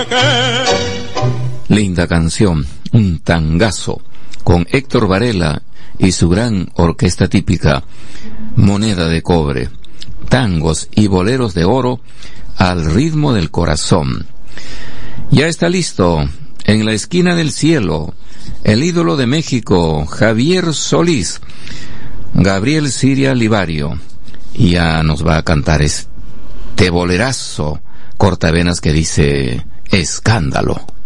Linda canción, un tangazo, con Héctor Varela y su gran orquesta típica, Moneda de Cobre, tangos y boleros de oro al ritmo del corazón. Ya está listo, en la esquina del cielo, el ídolo de México, Javier Solís, Gabriel Siria Livario, ya nos va a cantar este bolerazo cortavenas que dice Escándalo.